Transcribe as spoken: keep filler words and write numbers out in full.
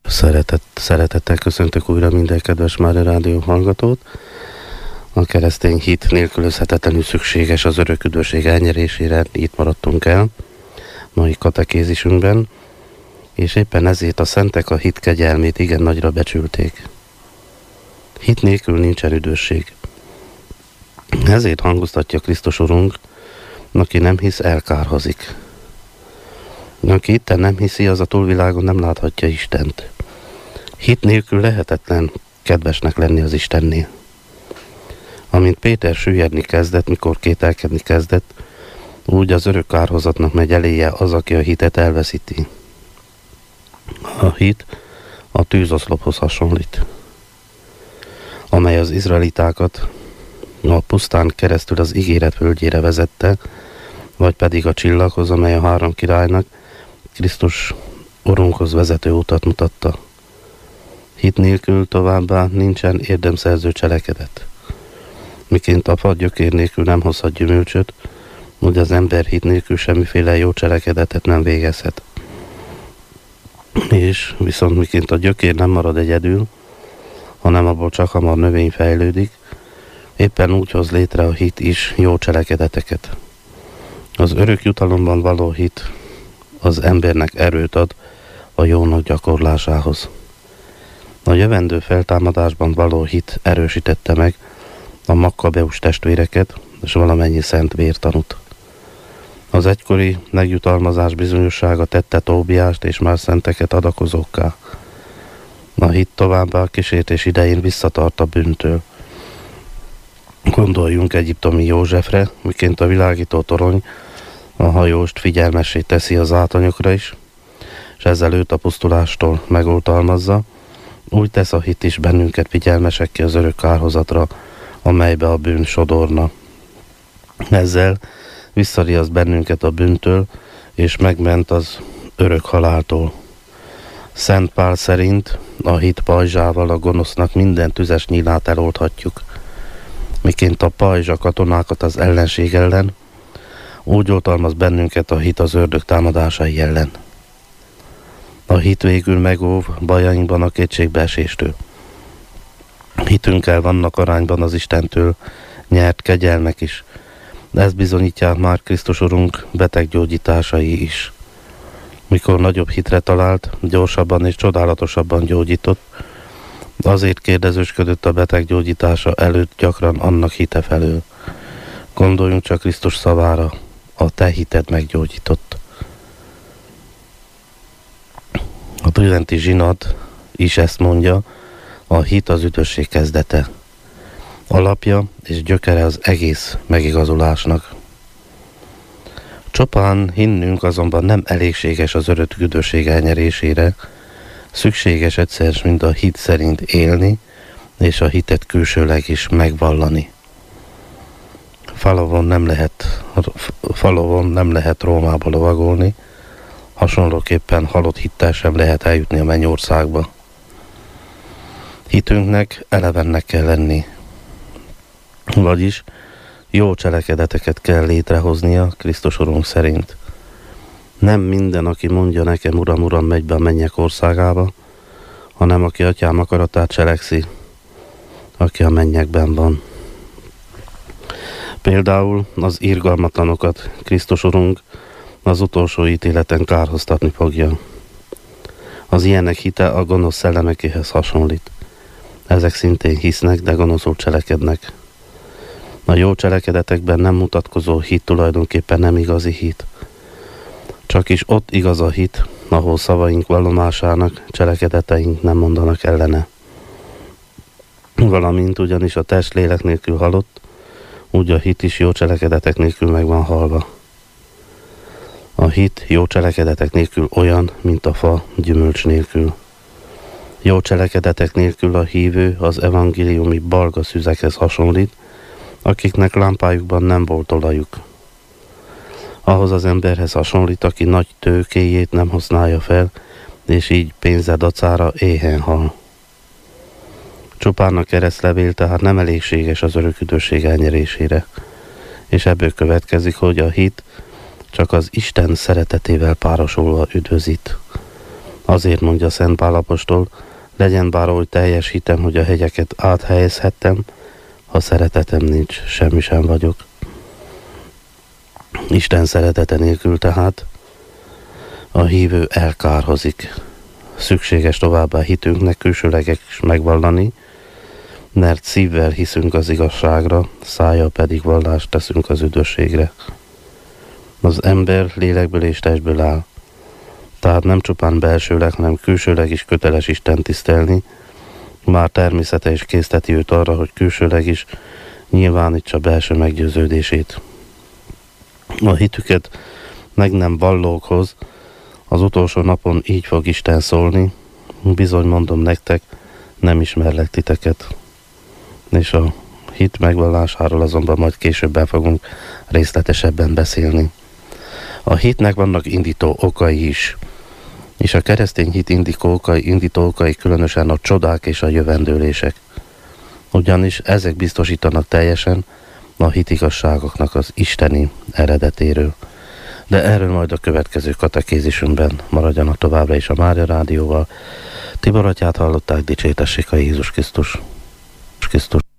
Szeretett, szeretettel köszöntök újra minden kedves Mária Rádió hallgatót. A keresztény hit nélkülözhetetlenül szükséges az örök üdvösség elnyerésére, itt maradtunk el mai katekézisünkben, és éppen ezért a szentek a hit kegyelmét igen nagyra becsülték. Hit nélkül nincsen üdvösség. Ezért hangoztatja Krisztus Urunk, aki nem hisz, elkárhozik. Aki itten nem hiszi, az a túlvilágon nem láthatja Istent. Hit nélkül lehetetlen kedvesnek lenni az Istennél. Amint Péter süllyedni kezdett, mikor kételkedni kezdett, úgy az örök kárhozatnak megy eléje az, aki a hitet elveszíti. A hit a tűzoszlophoz hasonlít, amely az izraelitákat a pusztán keresztül az ígéret völgyére vezette, vagy pedig a csillaghoz, amely a három királynak Krisztus Urunkhoz vezető utat mutatta. Hit nélkül továbbá nincsen érdemszerző cselekedet. Miként a fa gyökér nélkül nem hozhat gyümölcsöt, úgy az ember hit nélkül semmiféle jó cselekedetet nem végezhet. És viszont miként a gyökér nem marad egyedül, hanem abból csak hamar növény fejlődik, éppen úgy hoz létre a hit is jó cselekedeteket. Az örök jutalomban való hit az embernek erőt ad a jónak gyakorlásához. A jövendő feltámadásban való hit erősítette meg a Makkabeus testvéreket és valamennyi szent vértanút. Az egykori megjutalmazás bizonyossága tette Tóbiást és más szenteket adakozókká. A hit továbbá a kísértés idején visszatart a bűntől. Gondoljunk egyiptomi Józsefre, miként a világító torony a hajóst figyelmessé teszi az átanyokra is, és ezzel őt a pusztulástól megoltalmazza, úgy tesz a hit is bennünket figyelmesekké az örök kárhozatra, amelybe a bűn sodorna. Ezzel visszariaszt bennünket a bűntől, és megment az örök haláltól. Szent Pál szerint a hit pajzsával a gonosznak minden tüzes nyílát eloldhatjuk. Miként a pajzs a katonákat az ellenség ellen, úgy oltalmaz bennünket a hit az ördög támadásai ellen. A hit végül megóv bajainkban a kétségbeeséstől. Hitünkkel vannak arányban az Istentől nyert kegyelmek is. Ezt bizonyítják már Krisztus Urunk beteggyógyításai is. Mikor nagyobb hitre talált, gyorsabban és csodálatosabban gyógyított, azért kérdezősködött a beteg gyógyítása előtt gyakran annak hite felől. Gondoljunk csak Krisztus szavára, a te hited meggyógyított. A tridenti zsinat is ezt mondja, a hit az üdvösség kezdete. Alapja és gyökere az egész megigazulásnak. Csupán hinnünk azonban nem elégséges az örök üdvösség elnyerésére, szükséges egyszer mind a hit szerint élni, és a hitet külsőleg is megvallani. Falovon nem lehet, falovon nem lehet Rómába lovagolni, hasonlóképpen halott hittel sem lehet eljutni a mennyországba. Hitünknek elevennek kell lenni, vagyis jó cselekedeteket kell létrehoznia Krisztus Urunk szerint. Nem minden, aki mondja nekem, Uram, Uram, megy be a mennyek országába, hanem aki Atyám akaratát cselekszi, aki a mennyekben van. Például az irgalmatlanokat Krisztus Urunk az utolsó ítéleten kárhoztatni fogja. Az ilyenek hite a gonosz szellemekéhez hasonlít. Ezek szintén hisznek, de gonoszul cselekednek. A jó cselekedetekben nem mutatkozó hit tulajdonképpen nem igazi hit. Csak is ott igaz a hit, ahol szavaink vallomásának, cselekedeteink nem mondanak ellene. Valamint ugyanis a test lélek nélkül halott, úgy a hit is jó cselekedetek nélkül meg van halva. A hit jó cselekedetek nélkül olyan, mint a fa gyümölcs nélkül. Jó cselekedetek nélkül a hívő az evangéliumi balga szüzekhez hasonlít, akiknek lámpájukban nem volt olajuk. Ahhoz az emberhez hasonlít, aki nagy tőkéjét nem használja fel, és így pénze dacára éhen hal. Csupán a keresztlevél tehát nem elégséges az örök üdvösség elnyerésére, és ebből következik, hogy a hit csak az Isten szeretetével párosulva üdvözít. Azért mondja Szent Pál apostol, legyen bár oly teljes hitem, hogy a hegyeket áthelyezhettem, ha szeretetem nincs, semmi sem vagyok. Isten szeretete nélkül tehát a hívő elkárhozik. Szükséges továbbá hitünknek külsőlegek is megvallani, mert szívvel hiszünk az igazságra, szájjal pedig vallást teszünk az üdvösségre. Az ember lélekből és testből áll, tehát nem csupán belsőleg, hanem külsőleg is köteles Isten tisztelni, már természete is készteti őt arra, hogy külsőleg is nyilvánítsa belső meggyőződését. A hitüket meg nem vallókhoz az utolsó napon így fog Isten szólni, bizony mondom nektek, nem ismerlek titeket. És a hit megvallásáról azonban majd későbben fogunk részletesebben beszélni. A hitnek vannak indító okai is, és a keresztény hit indító okai, indító okai különösen a csodák és a jövendőlések. Ugyanis ezek biztosítanak teljesen a hitigazságoknak az isteni eredetéről. De erről majd a következő katekézisünkben, maradjanak továbbra is a Mária Rádióval. Tibor atyát hallották, dicsértessék a Jézus Krisztus. Krisztus.